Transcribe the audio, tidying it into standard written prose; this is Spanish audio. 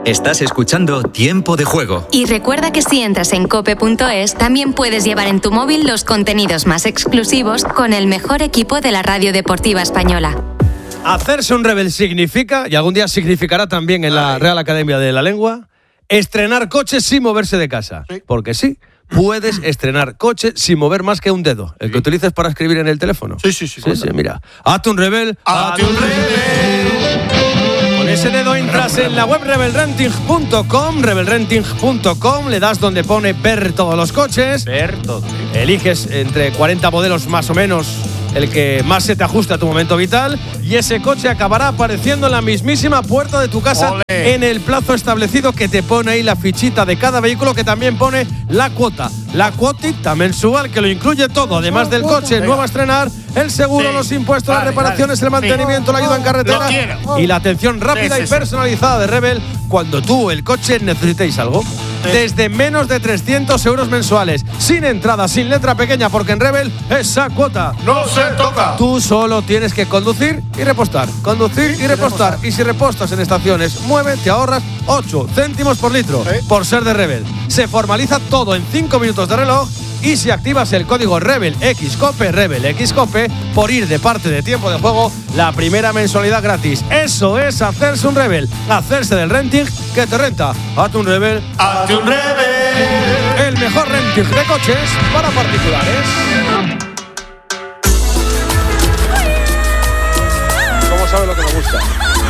Estás escuchando Tiempo de Juego. Y recuerda que si entras en cope.es, también puedes llevar en tu móvil los contenidos más exclusivos con el mejor equipo de la radio deportiva española. Hacerse un rebel significa, y algún día significará también en la Real Academia de la Lengua, estrenar coches sin moverse de casa. Sí. Porque sí, puedes estrenar coche sin mover más que un dedo. El que utilices para escribir en el teléfono. Sí, mira. Hazte un rebel. Hazte un rebel. Con ese dedo entras en la web rebelrenting.com, le das donde pone ver todos los coches. Ver todo. Eliges entre 40 modelos más o menos el que más se te ajusta a tu momento vital, y ese coche acabará apareciendo en la mismísima puerta de tu casa. ¡Olé! En el plazo establecido, que te pone ahí la fichita de cada vehículo, que también pone la cuotita mensual, que lo incluye todo, además del coche nuevo a estrenar, el seguro, los impuestos, las reparaciones, el mantenimiento, la ayuda en carretera y la atención rápida y personalizada de Rebel cuando tú, el coche, necesitéis algo. Desde menos de 300 euros mensuales, sin entrada, sin letra pequeña, porque en Rebel esa cuota no se toca. Tú solo tienes que conducir y repostar. Conducir y repostar. Y si repostas en estaciones, te ahorras 8 céntimos por litro por ser de Rebel. Se formaliza todo en 5 minutos de reloj. Y si activas el código RebelXCOPE, por ir de parte de Tiempo de Juego, la primera mensualidad gratis. Eso es hacerse un Rebel. Hacerse del renting que te renta. Hazte un Rebel. Hazte un Rebel. El mejor renting de coches para particulares. ¿Cómo sabes lo que me gusta?